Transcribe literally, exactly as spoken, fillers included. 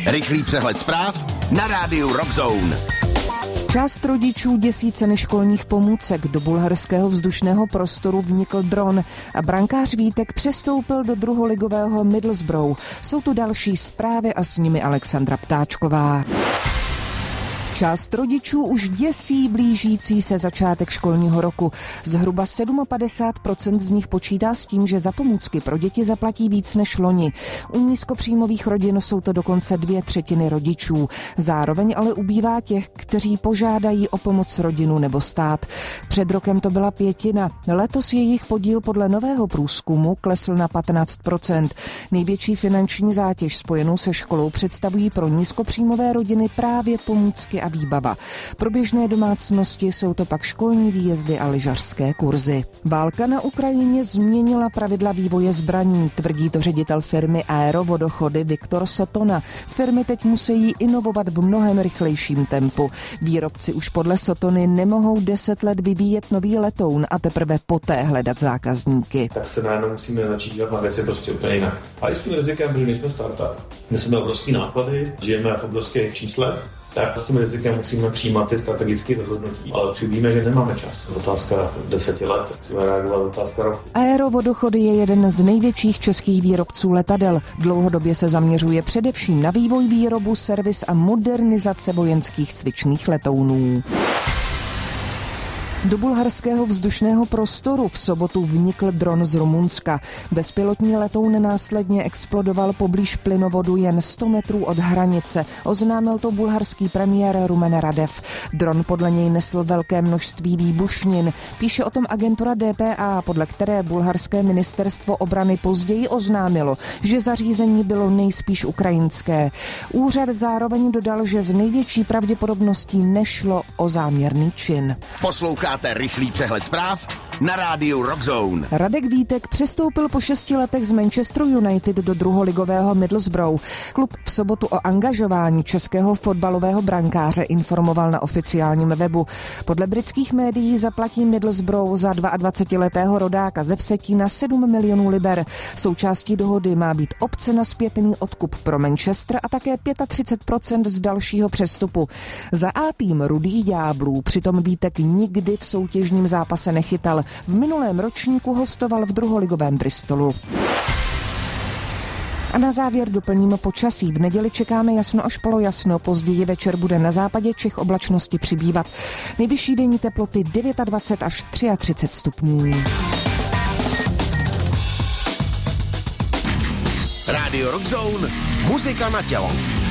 Rychlý přehled zpráv na rádiu Rock Zone. Část rodičů děsí ceny školních pomůcek. Do bulharského vzdušného prostoru vnikl dron a brankář Vítek přestoupil do druholigového Middlesbrough. Jsou tu další zprávy a s nimi Alexandra Ptáčková. Část rodičů už děsí blížící se začátek školního roku. Zhruba padesát sedm procent z nich počítá s tím, že za pomůcky pro děti zaplatí víc než loni. U nízkopříjmových rodin jsou to dokonce dvě třetiny rodičů. Zároveň ale ubývá těch, kteří požádají o pomoc rodinu nebo stát. Před rokem to byla pětina. Letos jejich podíl podle nového průzkumu klesl na patnáct procent. Největší finanční zátěž spojenou se školou představují pro nízkopříjmové rodiny právě pomůcky a výbava. Pro běžné domácnosti jsou to pak školní výjezdy a lyžařské kurzy. Válka na Ukrajině změnila pravidla vývoje zbraní, tvrdí to ředitel firmy Aero Vodochody Viktor Sotona. Firmy teď musí inovovat v mnohem rychlejším tempu. Výrobci už podle Sotony nemohou deset let vyvíjet nový letoun a teprve poté hledat zákazníky. Tak se najednou musíme začít dělat na věci prostě úplně jinak. A i s tím rizikem, že nejsme startup, neseme obrovské náklady, žijeme v obrovských číslech, tak s tím rizikem musíme přijímat ty strategické rozhodnutí. Ale už víme, že nemáme čas. Otázka deseti let, musíme reagovat otázka roku. Aero Vodochody je jeden z největších českých výrobců letadel. Dlouhodobě se zaměřuje především na vývoj, výrobu, servis a modernizace vojenských cvičných letounů. Do bulharského vzdušného prostoru v sobotu vnikl dron z Rumunska. Bezpilotní letoun následně explodoval poblíž plynovodu jen sto metrů od hranice. Oznámil to bulharský premiér Rumen Radev. Dron podle něj nesl velké množství výbušnin. Píše o tom agentura D P A, podle které bulharské ministerstvo obrany později oznámilo, že zařízení bylo nejspíš ukrajinské. Úřad zároveň dodal, že z největší pravděpodobností nešlo o záměrný čin. Poslouchá rychlý přehled zpráv na rádiu Rock Zone. Radek Vítek přestoupil po šesti letech z Manchesteru United do druholigového Middlesbrough. Klub v sobotu o angažování českého fotbalového brankáře informoval na oficiálním webu. Podle britských médií zaplatí Middlesbrough za dvaadvacetiletého rodáka ze Vsetína sedm milionů liber. Součástí dohody má být opce na zpětný odkup pro Manchester a také třicet pět procent z dalšího přestupu. Za A tým Rudých ďáblů přitom Vítek nikdy v soutěžním zápase nechytal. V minulém ročníku hostoval v druholigovém Bristolu. A na závěr doplníme počasí. V neděli čekáme jasno až polojasno, později večer bude na západě Čech oblačnosti přibývat. Nejvyšší denní teploty dvacet devět až třicet tři stupňů. Radio Rock Zone, muzika na tělo.